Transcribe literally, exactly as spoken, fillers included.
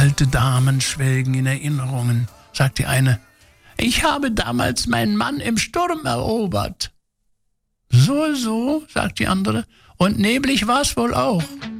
Alte Damen schwelgen in Erinnerungen, sagt die eine. Ich habe damals meinen Mann im Sturm erobert. So, so, sagt die andere. Und neblig war's wohl auch.